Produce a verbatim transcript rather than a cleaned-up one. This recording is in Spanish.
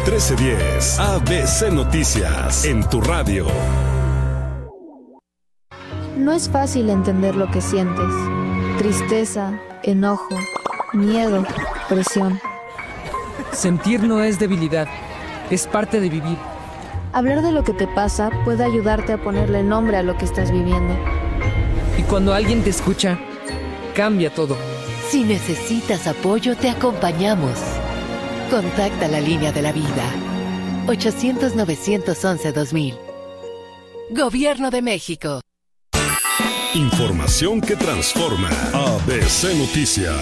trece diez. A B C Noticias, en tu radio. No es fácil entender lo que sientes. Tristeza, enojo, miedo, presión. Sentir no es debilidad, es parte de vivir. Hablar de lo que te pasa puede ayudarte a ponerle nombre a lo que estás viviendo. Y cuando alguien te escucha, cambia todo. Si necesitas apoyo, te acompañamos. Contacta la línea de la vida. ochocientos, novecientos once, dos mil. Gobierno de México. Información que transforma. A B C Noticias.